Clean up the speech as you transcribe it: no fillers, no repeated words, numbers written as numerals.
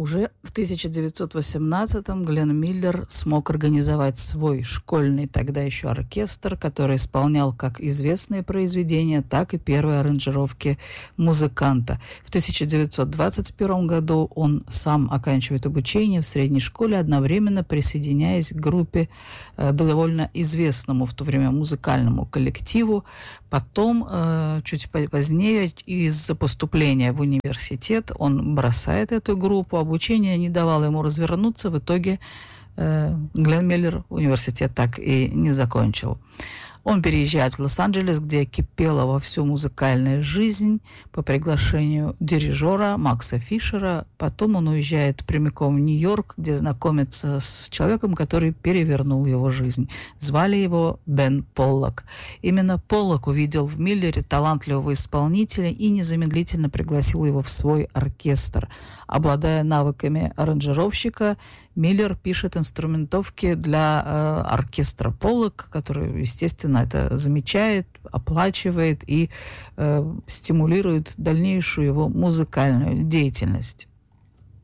Уже в 1918-м Глен Миллер смог организовать свой школьный тогда еще оркестр, который исполнял как известные произведения, так и первые аранжировки музыканта. В 1921 году он сам оканчивает обучение в средней школе, одновременно присоединяясь к группе довольно известному в то время музыкальному коллективу. Потом, чуть позднее, из-за поступления в университет он бросает эту группу. Обучение не давало ему развернуться. В итоге Глен Миллер университет так и не закончил. Он переезжает в Лос-Анджелес, где кипела вовсю музыкальная жизнь по приглашению дирижера Макса Фишера. Потом он уезжает прямиком в Нью-Йорк, где знакомится с человеком, который перевернул его жизнь. Звали его Бен Поллок. Именно Поллок увидел в Миллере талантливого исполнителя и незамедлительно пригласил его в свой оркестр. Обладая навыками аранжировщика, Миллер пишет инструментовки для оркестра Поллок, который, естественно, это замечает, оплачивает и стимулирует дальнейшую его музыкальную деятельность.